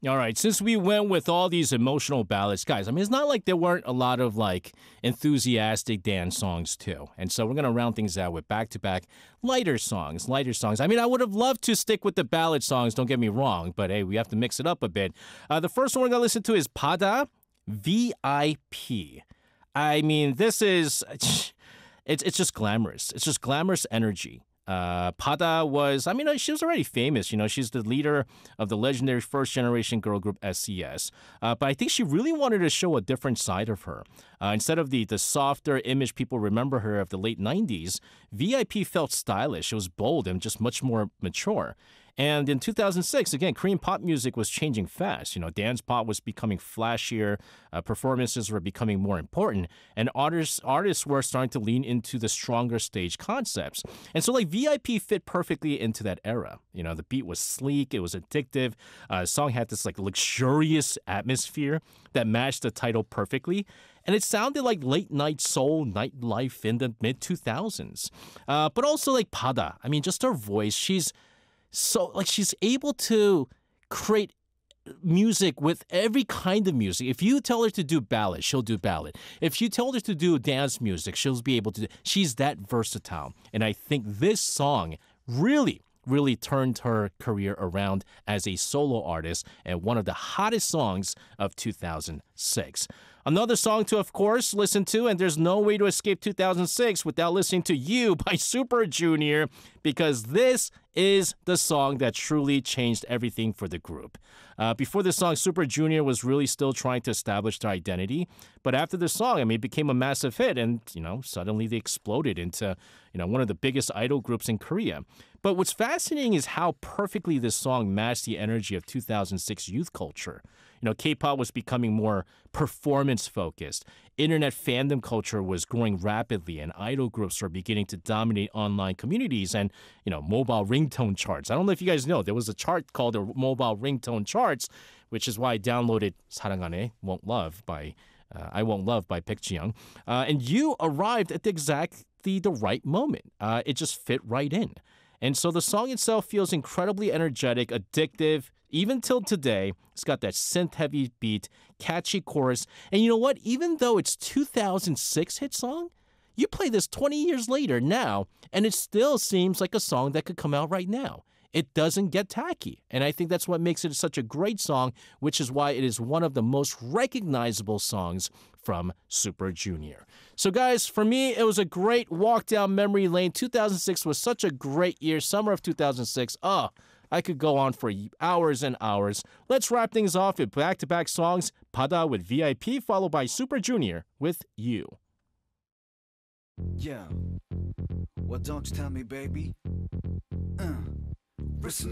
All right, since we went with all these emotional ballads, guys, I mean, it's not like there weren't a lot of like enthusiastic dance songs too. And so we're going to round things out with back to back lighter songs, lighter songs. I mean, I would have loved to stick with the ballad songs, don't get me wrong, but hey, we have to mix it up a bit. The first one we're going to listen to is Pada VIP. I mean, this is, it's just glamorous. It's just glamorous energy. Pada was, I mean, she was already famous. You know, she's the leader of the legendary first generation girl group SCS. But I think she really wanted to show a different side of her. Instead of the softer image people remember her of the late 90s, VIP felt stylish. It was bold and just much more mature. And in 2006, again, Korean pop music was changing fast. You know, dance pop was becoming flashier, performances were becoming more important, and artists were starting to lean into the stronger stage concepts. And so, like, VIP fit perfectly into that era. You know, the beat was sleek, it was addictive. The song had this, like, luxurious atmosphere that matched the title perfectly. And it sounded like late night soul nightlife in the mid 2000s. But also, like, Pada, I mean, just her voice, she's able to create music with every kind of music. If you tell her to do ballad, she'll do ballad. If you tell her to do dance music, she'll be able to do. She's that versatile. And I think this song really turned her career around as a solo artist and one of the hottest songs of 2006. Another song to, of course, listen to, and there's no way to escape 2006 without listening to You by Super Junior, because this is the song that truly changed everything for the group. Before this song, Super Junior was really still trying to establish their identity, but after the song, I mean, it became a massive hit, and, you know, suddenly they exploded into, you know, one of the biggest idol groups in Korea. But what's fascinating is how perfectly this song matched the energy of 2006 youth culture. You know, K-pop was becoming more performance-focused. Internet fandom culture was growing rapidly, and idol groups were beginning to dominate online communities and, you know, mobile ringtone charts. I don't know if you guys know, there was a chart called the mobile ringtone charts, which is why I downloaded 사랑하네, Won't Love by I Won't Love by Baek Ji-young. And You arrived at exactly the right moment. It just fit right in. And so the song itself feels incredibly energetic, addictive, even till today. It's got that synth-heavy beat, catchy chorus. And you know what? Even though it's 2006 hit song, you play this 20 years later now, and it still seems like a song that could come out right now. It doesn't get tacky. And I think that's what makes it such a great song, which is why it is one of the most recognizable songs from Super Junior. So guys, for me, it was a great walk down memory lane. 2006 was such a great year. Summer of 2006. I could go on for hours and hours. Let's wrap things off with back-to-back songs. Pada with VIP, followed by Super Junior with You. Yeah. What don't you tell me, baby? Listen